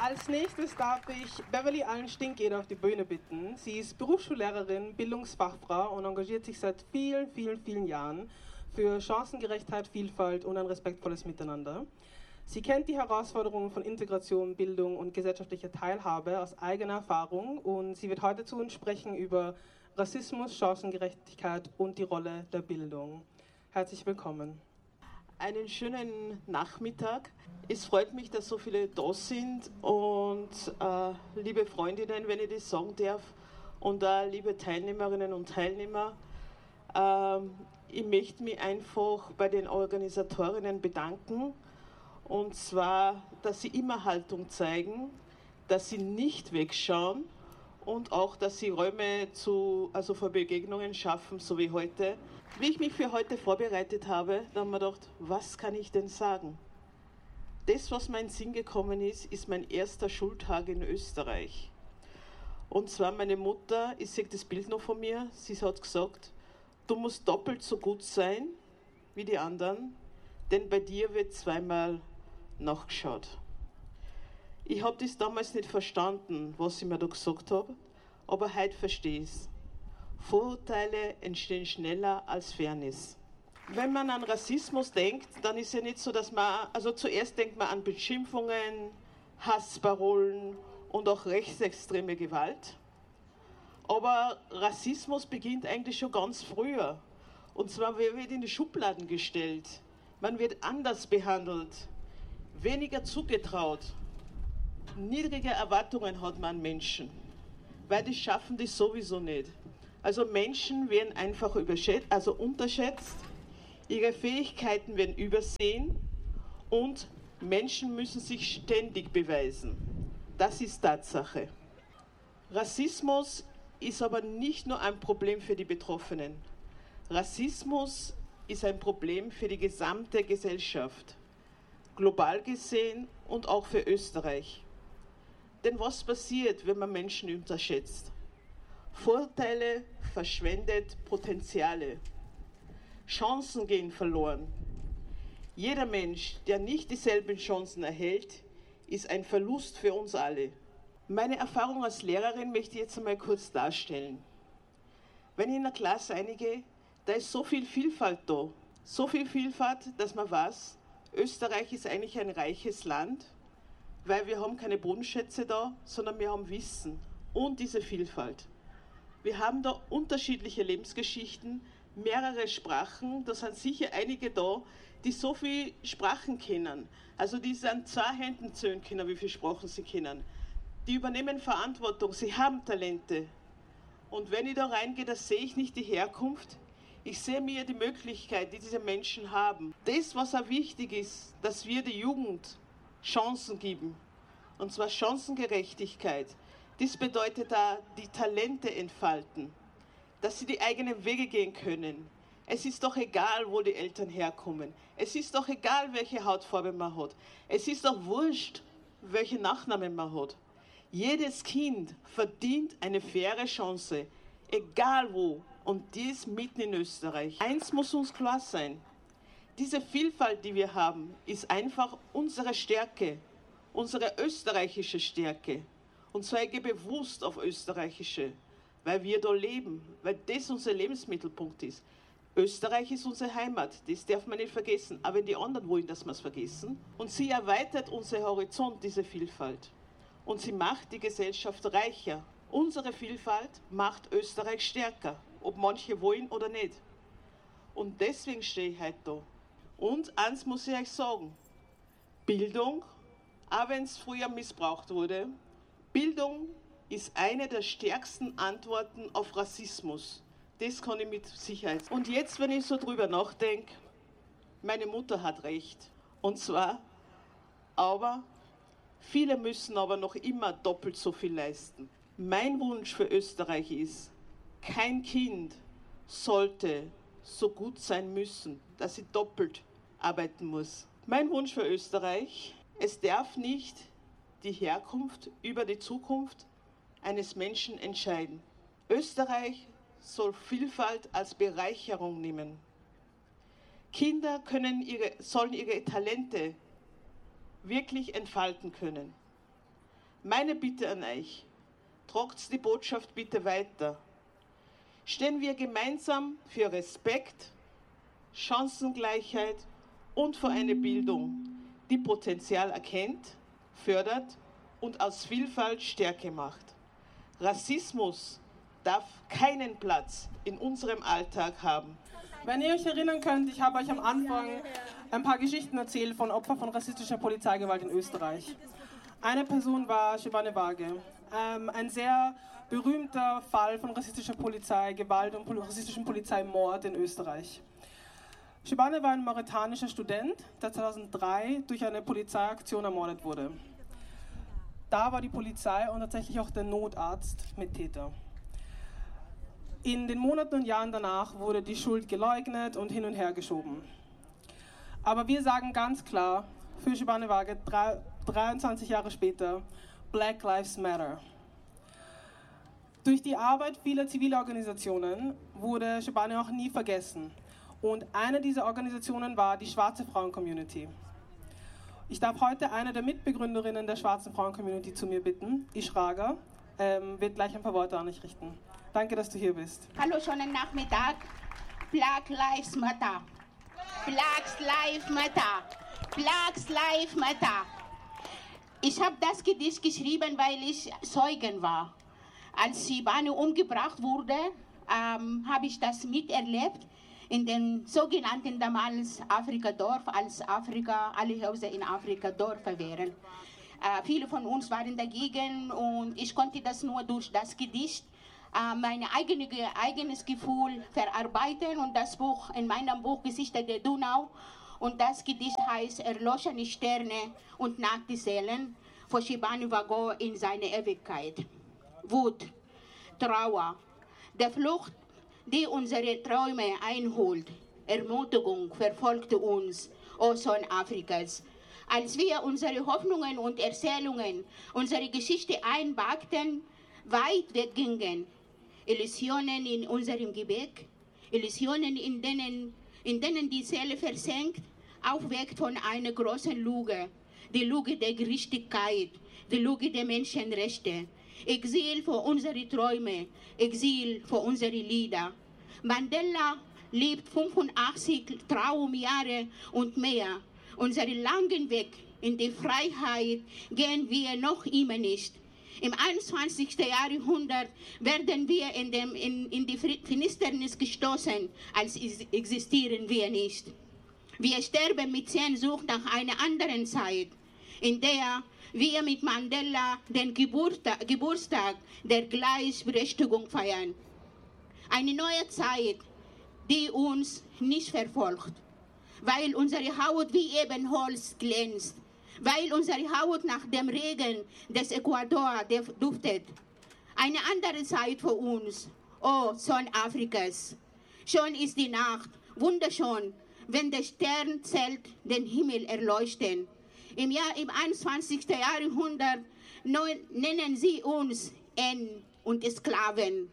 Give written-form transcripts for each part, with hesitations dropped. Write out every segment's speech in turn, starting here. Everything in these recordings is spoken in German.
Als nächstes darf ich Beverly Allen Stinkeder auf die Bühne bitten. Sie ist Berufsschullehrerin, Bildungsfachfrau und engagiert sich seit vielen, vielen, vielen Jahren für Chancengerechtigkeit, Vielfalt und ein respektvolles Miteinander. Sie kennt die Herausforderungen von Integration, Bildung und gesellschaftlicher Teilhabe aus eigener Erfahrung und sie wird heute zu uns sprechen über Rassismus, Chancengerechtigkeit und die Rolle der Bildung. Herzlich willkommen. Einen schönen Nachmittag. Es freut mich, dass so viele da sind und liebe Freundinnen, wenn ich das sagen darf, und liebe Teilnehmerinnen und Teilnehmer. Ich möchte mich einfach bei den Organisatorinnen bedanken, und zwar, dass sie immer Haltung zeigen, dass sie nicht wegschauen und auch, dass sie Räume für Begegnungen schaffen, so wie heute. Wie ich mich für heute vorbereitet habe, da habe ich mir gedacht, was kann ich denn sagen? Das, was mir in den Sinn gekommen ist mein erster Schultag in Österreich. Und zwar meine Mutter, ich sehe das Bild noch von mir, sie hat gesagt, du musst doppelt so gut sein wie die anderen, denn bei dir wird zweimal nachgeschaut. Ich habe das damals nicht verstanden, was ich mir da gesagt habe, aber heute verstehe ich es. Vorurteile entstehen schneller als Fairness. Wenn man an Rassismus denkt, dann ist ja nicht so, dass zuerst denkt man an Beschimpfungen, Hassparolen und auch rechtsextreme Gewalt. Aber Rassismus beginnt eigentlich schon ganz früher. Und zwar wird in die Schubladen gestellt. Man wird anders behandelt, weniger zugetraut. Niedrige Erwartungen hat man an Menschen, weil die schaffen das sowieso nicht. Also Menschen werden einfach unterschätzt, ihre Fähigkeiten werden übersehen und Menschen müssen sich ständig beweisen. Das ist Tatsache. Rassismus ist aber nicht nur ein Problem für die Betroffenen. Rassismus ist ein Problem für die gesamte Gesellschaft, global gesehen und auch für Österreich. Denn was passiert, wenn man Menschen unterschätzt? Vorteile verschwendet Potenziale. Chancen gehen verloren. Jeder Mensch, der nicht dieselben Chancen erhält, ist ein Verlust für uns alle. Meine Erfahrung als Lehrerin möchte ich jetzt einmal kurz darstellen. Wenn ich in einer Klasse reingehe, da ist so viel Vielfalt da. So viel Vielfalt, dass man weiß, Österreich ist eigentlich ein reiches Land, weil wir haben keine Bodenschätze da, sondern wir haben Wissen und diese Vielfalt. Wir haben da unterschiedliche Lebensgeschichten, mehrere Sprachen, da sind sicher einige da, die so viele Sprachen kennen. Also die sind 2 Händen zählen können, wie viele Sprachen sie kennen. Die übernehmen Verantwortung, sie haben Talente. Und wenn ich da reingehe, da sehe ich nicht die Herkunft, ich sehe mir die Möglichkeit, die diese Menschen haben. Das, was auch wichtig ist, dass wir der Jugend Chancen geben, und zwar Chancengerechtigkeit. Das bedeutet da, die Talente entfalten, dass sie die eigenen Wege gehen können. Es ist doch egal, wo die Eltern herkommen. Es ist doch egal, welche Hautfarbe man hat. Es ist doch wurscht, welche Nachnamen man hat. Jedes Kind verdient eine faire Chance, egal wo, und dies mitten in Österreich. Eins muss uns klar sein, diese Vielfalt, die wir haben, ist einfach unsere Stärke, unsere österreichische Stärke. Und zwar ich gehe bewusst auf österreichische, weil wir da leben, weil das unser Lebensmittelpunkt ist. Österreich ist unsere Heimat, das darf man nicht vergessen. Aber wenn die anderen wollen, dass wir es vergessen. Und sie erweitert unseren Horizont, diese Vielfalt. Und sie macht die Gesellschaft reicher. Unsere Vielfalt macht Österreich stärker, ob manche wollen oder nicht. Und deswegen stehe ich heute da. Und eins muss ich euch sagen, Bildung, auch wenn es früher missbraucht wurde, Bildung ist eine der stärksten Antworten auf Rassismus. Das kann ich mit Sicherheit sagen. Und jetzt, wenn ich so drüber nachdenke, meine Mutter hat recht. Und zwar, aber viele müssen aber noch immer doppelt so viel leisten. Mein Wunsch für Österreich ist, kein Kind sollte so gut sein müssen, dass sie doppelt arbeiten muss. Mein Wunsch für Österreich, es darf nicht die Herkunft über die Zukunft eines Menschen entscheiden. Österreich soll Vielfalt als Bereicherung nehmen. Kinder sollen ihre Talente wirklich entfalten können. Meine Bitte an euch, tragt die Botschaft bitte weiter. Stehen wir gemeinsam für Respekt, Chancengleichheit und für eine Bildung, die Potenzial erkennt, fördert und aus Vielfalt Stärke macht. Rassismus darf keinen Platz in unserem Alltag haben. Wenn ihr euch erinnern könnt, ich habe euch am Anfang ein paar Geschichten erzählt von Opfern von rassistischer Polizeigewalt in Österreich. Eine Person war Shebane Wage, ein sehr berühmter Fall von rassistischer Polizeigewalt und rassistischem Polizeimord in Österreich. Shebane war ein mauretanischer Student, der 2003 durch eine Polizeiaktion ermordet wurde. Da war die Polizei und tatsächlich auch der Notarzt Mittäter. In den Monaten und Jahren danach wurde die Schuld geleugnet und hin und her geschoben. Aber wir sagen ganz klar, für Shebane Wage 23 Jahre später, Black Lives Matter. Durch die Arbeit vieler ziviler Organisationen wurde Shebane auch nie vergessen. Und eine dieser Organisationen war die Schwarze Frauen-Community. Ich darf heute eine der Mitbegründerinnen der Schwarzen Frauen-Community zu mir bitten, Ishraga, wird gleich ein paar Worte an dich richten. Danke, dass du hier bist. Hallo, schönen Nachmittag. Black Lives Matter. Black Lives Matter. Black Lives Matter. Ich habe das Gedicht geschrieben, weil ich Zeugen war. Als Shebane umgebracht wurde, habe ich das miterlebt in den sogenannten damals Afrika-Dorf, als Afrika, alle Häuser in Afrika Dörfer wären. Viele von uns waren dagegen und ich konnte das nur durch das Gedicht mein eigenes Gefühl verarbeiten und das Buch, in meinem Buch Gesichter der Donau, und das Gedicht heißt Erloschene Sterne und nackte Seelen von Shebane Wage in seine Ewigkeit. Wut, Trauer, der Flucht, die unsere Träume einholt, Ermutigung verfolgte uns, o Sohn Afrikas. Als wir unsere Hoffnungen und Erzählungen, unsere Geschichte einpackten, weit weggingen, Illusionen in unserem Gebet, Illusionen, in denen die Seele versenkt, aufweckt von einer großen Lüge, die Lüge der Gerechtigkeit, die Lüge der Menschenrechte, Exil für unsere Träume, Exil für unsere Lieder. Mandela lebt 85 Traumjahre und mehr. Unseren langen Weg in die Freiheit gehen wir noch immer nicht. Im 21. Jahrhundert werden wir in die Finsternis gestoßen, als existieren wir nicht. Wir sterben mit Sehnsucht nach einer anderen Zeit, in der wir mit Mandela den Geburtstag der Gleichberechtigung feiern. Eine neue Zeit, die uns nicht verfolgt, weil unsere Haut wie Ebenholz glänzt, weil unsere Haut nach dem Regen des Äquator duftet. Eine andere Zeit für uns, o Sohn Afrikas. Schon ist die Nacht, wunderschön, wenn der Sternzelt den Himmel erleuchten. Im 21. Jahrhundert nennen sie uns N und Sklaven.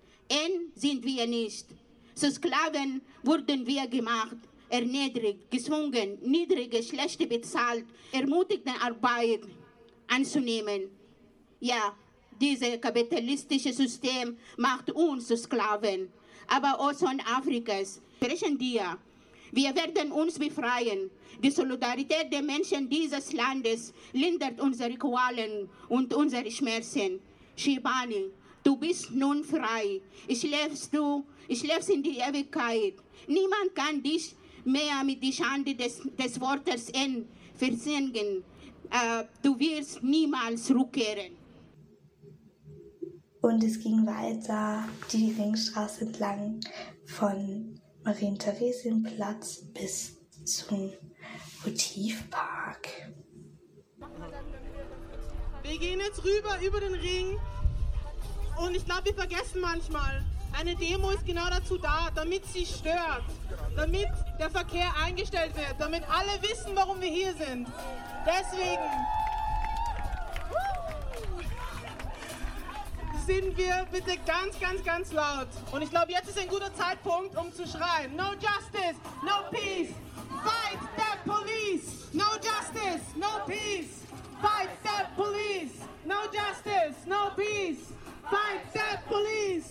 N sind wir nicht. Zu Sklaven wurden wir gemacht, erniedrigt, gezwungen, niedrige, schlechte bezahlt, ermutigte Arbeit anzunehmen. Ja, dieses kapitalistische System macht uns zu Sklaven. Aber o Sohn Afrikas, sprechen dir. Wir werden uns befreien. Die Solidarität der Menschen dieses Landes lindert unsere Qualen und unsere Schmerzen. Shebane, du bist nun frei. Ich lebst in die Ewigkeit. Niemand kann dich mehr mit der Schande des Wortes N versingen. Du wirst niemals zurückkehren. Und es ging weiter die Ringstraße entlang von Marientheresienplatz bis zum Motivpark. Wir gehen jetzt rüber über den Ring und ich glaube, wir vergessen manchmal, eine Demo ist genau dazu da, damit sie stört, damit der Verkehr eingestellt wird, damit alle wissen, warum wir hier sind. Deswegen sind wir bitte ganz, ganz, ganz laut. Und ich glaube, jetzt ist ein guter Zeitpunkt, um zu schreien. No justice, no peace. Fight the police. No justice, no peace. Fight the police. No justice, no peace. Fight that police.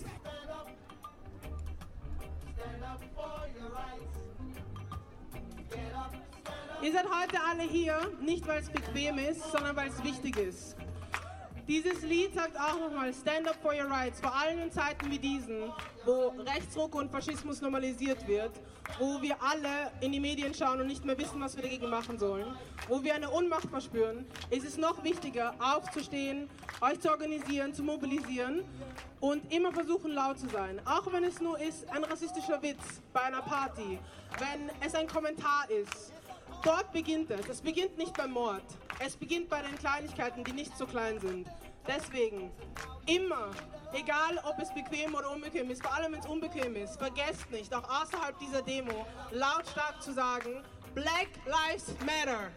Ihr seid heute alle hier, nicht weil es bequem ist, sondern weil es wichtig ist. Dieses Lied sagt auch nochmal, stand up for your rights, vor allem in Zeiten wie diesen, wo Rechtsruck und Faschismus normalisiert wird, wo wir alle in die Medien schauen und nicht mehr wissen, was wir dagegen machen sollen, wo wir eine Ohnmacht verspüren, ist es noch wichtiger, aufzustehen, euch zu organisieren, zu mobilisieren und immer versuchen, laut zu sein. Auch wenn es nur ist, ein rassistischer Witz bei einer Party, wenn es ein Kommentar ist. Dort beginnt es. Es beginnt nicht beim Mord. Es beginnt bei den Kleinigkeiten, die nicht so klein sind. Deswegen immer, egal ob es bequem oder unbequem ist, vor allem wenn es unbequem ist, vergesst nicht, auch außerhalb dieser Demo lautstark zu sagen, Black Lives Matter.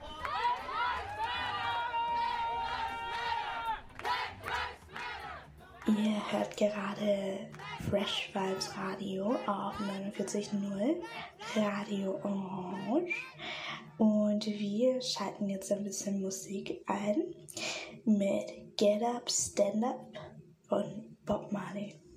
Ihr hört gerade Fresh Vibes Radio auf 49.0 Radio Orange und wir schalten jetzt ein bisschen Musik ein mit Get Up, Stand Up von Bob Marley.